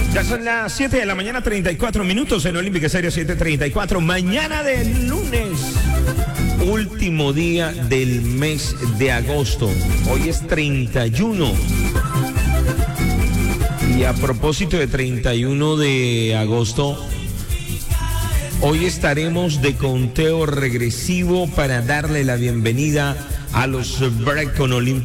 Ya son las 7 de la mañana, 34 minutos en Olímpica Serio 7:34. Mañana del lunes, último día del mes de agosto. Hoy es 31. Y a propósito de 31 de agosto, hoy estaremos de conteo regresivo para darle la bienvenida a los Break con Olímpica.